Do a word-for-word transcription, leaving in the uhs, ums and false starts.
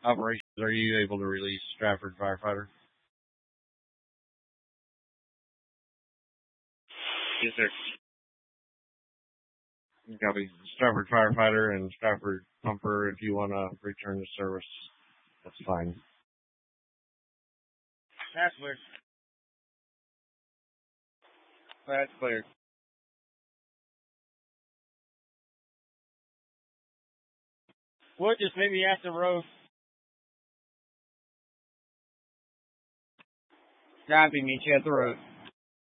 operations are you able to release Stratford firefighter? Yes, sir. Copy. Stratford firefighter and Stratford pumper. If you want to return to service, that's fine. That's clear. That's clear. What? Just maybe at the road. Copy. Meet you at the road.